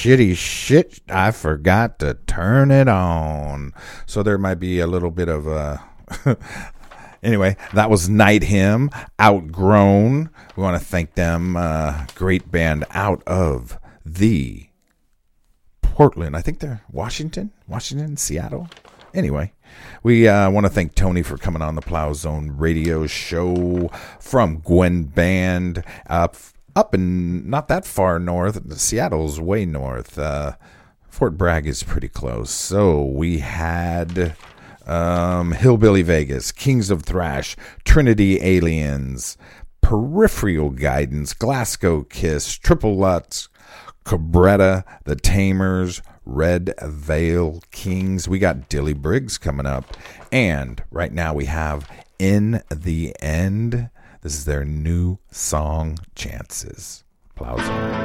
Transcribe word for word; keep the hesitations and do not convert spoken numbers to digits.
shitty shit. I forgot to turn it on. So there might be a little bit of a... Anyway, that was Night Hymn, Outgrown. We want to thank them. Uh, great band out of the Portland. I think they're Washington, Washington, Seattle. Anyway, we uh, want to thank Tony for coming on the Plow Zone radio show from Gwen Band up, up in not that far north. Seattle's way north. Uh, Fort Bragg is pretty close. So we had... Um, Hillbilly Vegas, Kings of Thrash, Trinity Aliens, Peripheral Guidance, Glasgow Kiss, Triple Lutz, Cabretta, The Tamers, Red Veil Kings. We got Dilly Briggs coming up. And right now we have In the End. This is their new song, Chances. Plow Zone.